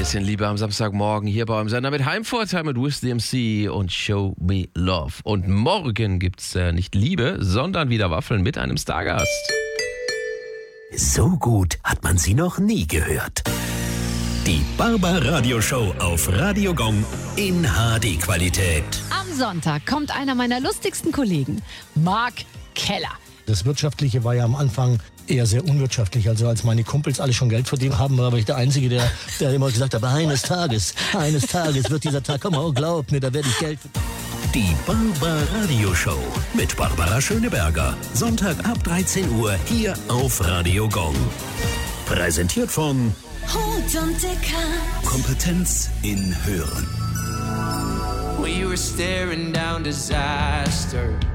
Bisschen Liebe am Samstagmorgen hier bei eurem Sender mit Heimvorteil mit Wiz DMC und Show Me Love. Und morgen gibt's nicht Liebe, sondern wieder Waffeln mit einem Stargast. So gut hat man sie noch nie gehört. Die Barbara-Radio-Show auf Radio Gong in HD-Qualität. Am Sonntag kommt einer meiner lustigsten Kollegen, Mark Keller. Das Wirtschaftliche war ja am Anfang eher sehr unwirtschaftlich. Also als meine Kumpels alle schon Geld verdient haben, war ich der Einzige, der immer gesagt hat, aber eines Tages wird dieser Tag kommen. Oh, glaub mir, da werde ich Geld. Die Barbara-Radio-Show mit Barbara Schöneberger. Sonntag ab 13 Uhr hier auf Radio Gong. Präsentiert von Hut und Dicker. Kompetenz in Hören. We were staring down disaster.